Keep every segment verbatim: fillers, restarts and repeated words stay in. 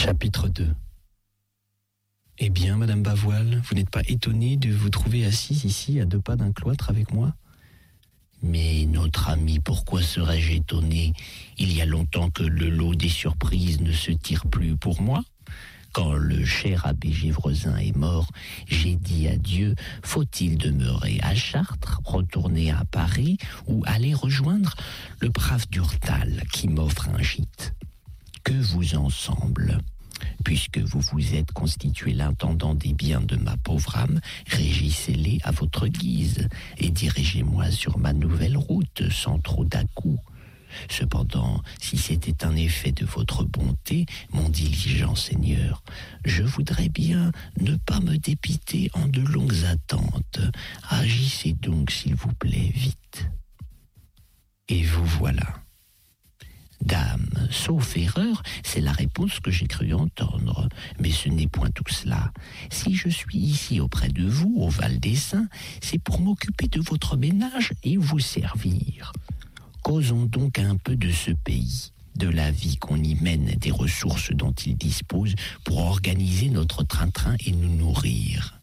Chapitre deux. Eh bien, Madame Bavoil, vous n'êtes pas étonnée de vous trouver assise ici à deux pas d'un cloître avec moi ? Mais notre ami, pourquoi serais-je étonné ? Il y a longtemps que le lot des surprises ne se tire plus pour moi. Quand le cher abbé Gévresin est mort, j'ai dit à Dieu, faut-il demeurer à Chartres, retourner à Paris ou aller rejoindre le brave Durtal qui m'offre un gîte ? Que vous en semble ? Puisque vous vous êtes constitué l'intendant des biens de ma pauvre âme, régissez-les à votre guise et dirigez-moi sur ma nouvelle route sans trop d'à-coups. Cependant, si c'était un effet de votre bonté, mon diligent Seigneur, je voudrais bien ne pas me dépiter en de longues attentes. Agissez donc, s'il vous plaît, vite. Et vous voilà. Dame, sauf erreur, c'est la réponse que j'ai cru entendre. Mais ce n'est point tout cela. Si je suis ici auprès de vous, au Val des Saints, c'est pour m'occuper de votre ménage et vous servir. Causons donc un peu de ce pays, de la vie qu'on y mène, des ressources dont il dispose pour organiser notre train-train et nous nourrir.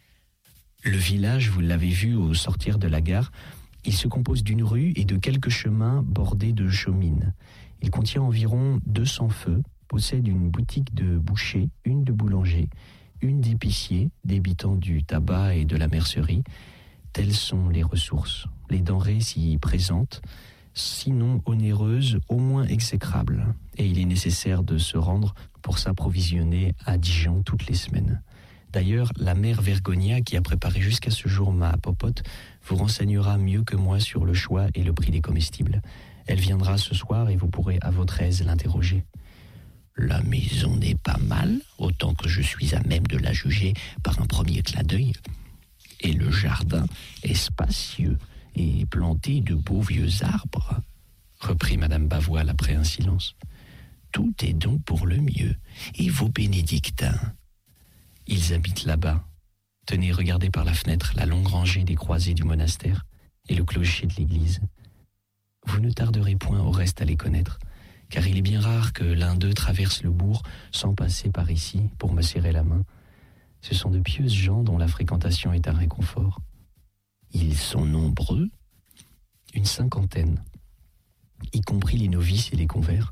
Le village, vous l'avez vu au sortir de la gare, il se compose d'une rue et de quelques chemins bordés de chaumines. Il contient environ deux cents feux, possède une boutique de boucher, une de boulanger, une d'épicier, débitant du tabac et de la mercerie. Telles sont les ressources, les denrées s'y présentes, sinon onéreuses, au moins exécrables. Et il est nécessaire de se rendre pour s'approvisionner à Dijon toutes les semaines. D'ailleurs, la mère Vergonia, qui a préparé jusqu'à ce jour ma popote, vous renseignera mieux que moi sur le choix et le prix des comestibles. Elle viendra ce soir et vous pourrez à votre aise l'interroger. La maison n'est pas mal, autant que je suis à même de la juger par un premier clin d'œil. Et le jardin est spacieux et planté de beaux vieux arbres, reprit Madame Bavoil après un silence. Tout est donc pour le mieux. Et vos bénédictins ? Ils habitent là-bas. Tenez, regardez par la fenêtre la longue rangée des croisées du monastère et le clocher de l'église. Vous ne tarderez point au reste à les connaître, car il est bien rare que l'un d'eux traverse le bourg sans passer par ici pour me serrer la main. Ce sont de pieuses gens dont la fréquentation est un réconfort. Ils sont nombreux ? Une cinquantaine, y compris les novices et les convers.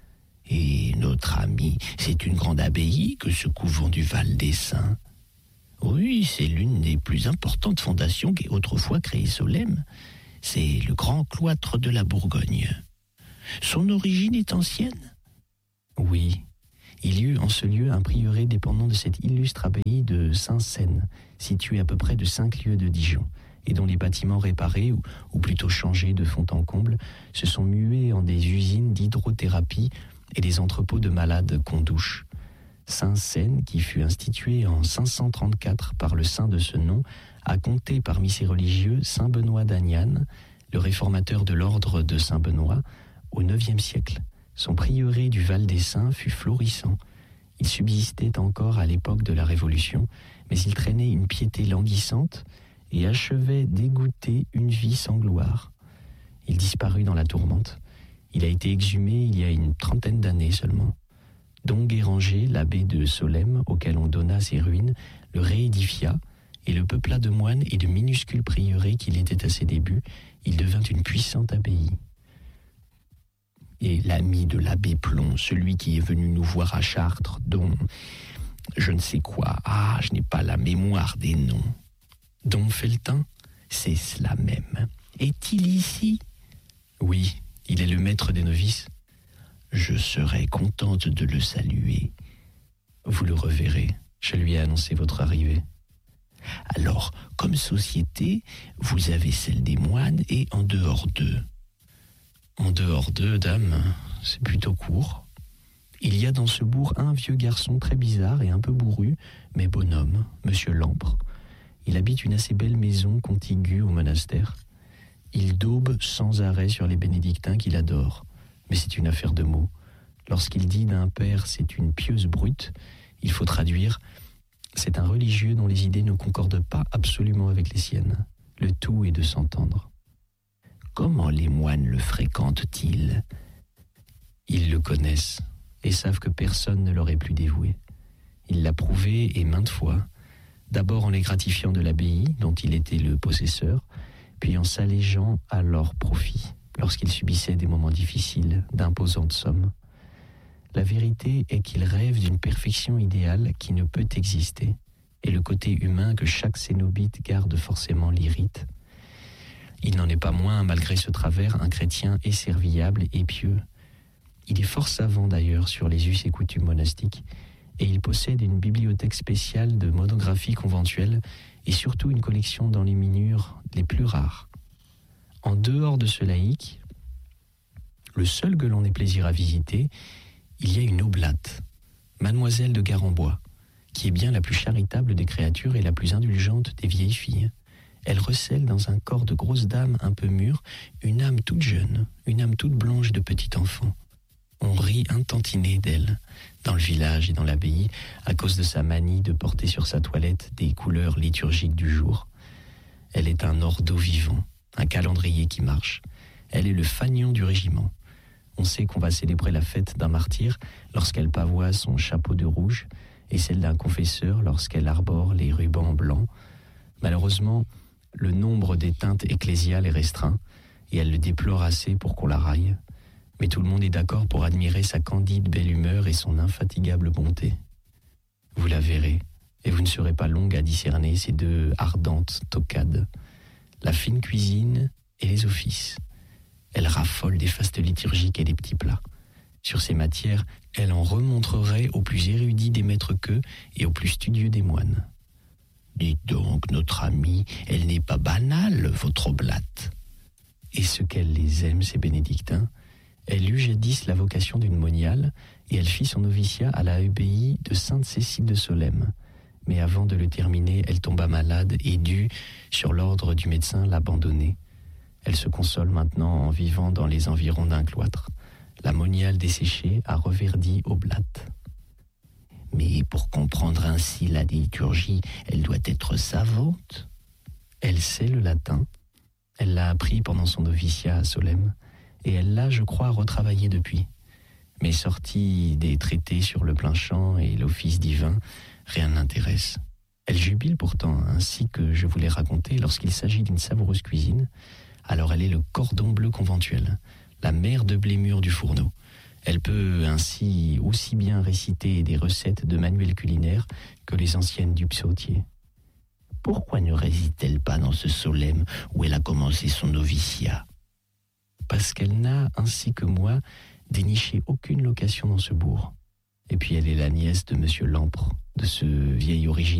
Et notre ami, c'est une grande abbaye que ce couvent du Val des Saints. Oui, c'est l'une des plus importantes fondations qu'ait autrefois créé Solesmes. C'est le grand cloître de la Bourgogne. Son origine est ancienne ? Oui, il y eut en ce lieu un prieuré dépendant de cette illustre abbaye de Saint-Seine, située à peu près de cinq lieues de Dijon, et dont les bâtiments réparés, ou, ou plutôt changés de fond en comble, se sont mués en des usines d'hydrothérapie et des entrepôts de malades qu'on douche. Saint-Seine, qui fut institué en cinq cent trente-quatre par le saint de ce nom, a compté parmi ses religieux saint Benoît d'Agnan, le réformateur de l'ordre de Saint-Benoît, au neuvième siècle. Son prieuré du Val des Saints fut florissant. Il subsistait encore à l'époque de la Révolution, mais il traînait une piété languissante et achevait d'égoutter une vie sans gloire. Il disparut dans la tourmente. Il a été exhumé il y a une trentaine d'années seulement. Don Guéranger, l'abbé de Solesmes, auquel on donna ses ruines, le réédifia, et le peupla de moines et de minuscules prieurés qu'il était à ses débuts, il devint une puissante abbaye. Et l'ami de l'abbé Plomb, celui qui est venu nous voir à Chartres, dont je ne sais quoi, ah, je n'ai pas la mémoire des noms. Don Felletin ? C'est cela même. Est-il ici ? Oui, il est le maître des novices. Je serai contente de le saluer. Vous le reverrez, je lui ai annoncé votre arrivée. Alors, comme société, vous avez celle des moines et en dehors d'eux. En dehors d'eux, dame, c'est plutôt court. Il y a dans ce bourg un vieux garçon très bizarre et un peu bourru, mais bonhomme, monsieur Lampre. Il habite une assez belle maison contiguë au monastère. Il daube sans arrêt sur les bénédictins qu'il adore. Mais c'est une affaire de mots. Lorsqu'il dit d'un père « c'est une pieuse brute », il faut traduire « c'est un religieux dont les idées ne concordent pas absolument avec les siennes ». Le tout est de s'entendre. Comment les moines le fréquentent-ils ? Ils le connaissent. et savent que personne ne leur est plus dévoué. Il l'a prouvé et maintes fois, d'abord en les gratifiant de l'abbaye dont il était le possesseur, puis en s'allégeant à leur profit lorsqu'ils subissaient des moments difficiles d'imposantes sommes. La vérité est qu'il rêve d'une perfection idéale qui ne peut exister, et le côté humain que chaque cénobite garde forcément l'irrite. Il n'en est pas moins, malgré ce travers, un chrétien et serviable et pieux. Il est fort savant d'ailleurs sur les us et coutumes monastiques, et il possède une bibliothèque spéciale de monographies conventuelles et surtout une collection d'enluminures les plus rares. En dehors de ce laïc, le seul que l'on ait plaisir à visiter, il y a une oblate, mademoiselle de Garembois, qui est bien la plus charitable des créatures et la plus indulgente des vieilles filles. Elle recèle dans un corps de grosse dame un peu mûre une âme toute jeune, une âme toute blanche de petit enfant. On rit un tantinet d'elle, dans le village et dans l'abbaye, à cause de sa manie de porter sur sa toilette des couleurs liturgiques du jour. Elle est un ordo vivant, un calendrier qui marche. Elle est le fanion du régiment. On sait qu'on va célébrer la fête d'un martyr lorsqu'elle pavoise son chapeau de rouge et celle d'un confesseur lorsqu'elle arbore les rubans blancs. Malheureusement, le nombre des teintes ecclésiales est restreint et elle le déplore assez pour qu'on la raille. Mais tout le monde est d'accord pour admirer sa candide belle humeur et son infatigable bonté. Vous la verrez, et vous ne serez pas longue à discerner ces deux ardentes toquades, la fine cuisine et les offices. Elle raffole des fastes liturgiques et des petits plats. Sur ces matières, elle en remontrerait aux plus érudits des maîtres queux et aux plus studieux des moines. Dites donc, notre amie, elle n'est pas banale, votre oblate. Et ce qu'elle les aime, ces bénédictins. Elle eut jadis la vocation d'une moniale et elle fit son noviciat à la abbaye de Sainte-Cécile de Solesmes. Mais avant de le terminer, elle tomba malade et dut, sur l'ordre du médecin, l'abandonner. Elle se console maintenant en vivant dans les environs d'un cloître. La moniale desséchée a reverdi oblate. Mais pour comprendre ainsi la liturgie, elle doit être savante. Elle sait le latin. Elle l'a appris pendant son noviciat à Solesmes. Et elle l'a, je crois, retravaillé depuis. Mais sortie des traités sur le plein chant et l'office divin, rien ne l'intéresse. Elle jubile pourtant, ainsi que je vous l'ai raconté, lorsqu'il s'agit d'une savoureuse cuisine. Alors elle est le cordon bleu conventuel, la mère de blé mûr du fourneau. Elle peut ainsi aussi bien réciter des recettes de manuels culinaires que les anciennes du psautier. Pourquoi ne réside-t-elle pas dans ce Solesmes où elle a commencé son noviciat ? Parce qu'elle n'a, ainsi que moi, déniché aucune location dans ce bourg. Et puis elle est la nièce de Monsieur Lampre, de ce vieil originaire